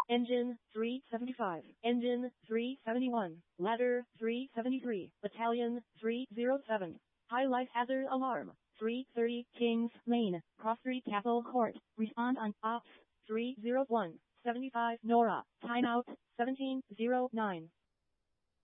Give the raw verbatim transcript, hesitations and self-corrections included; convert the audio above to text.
Engine three seventy-five, Engine three seventy-one, Ladder three seventy-three, Battalion three oh seven. High life hazard alarm. three thirty Kings Lane, Cross Street Castle Court. Respond on Ops three oh one, seventy-five Nora. Timeout seventeen oh nine.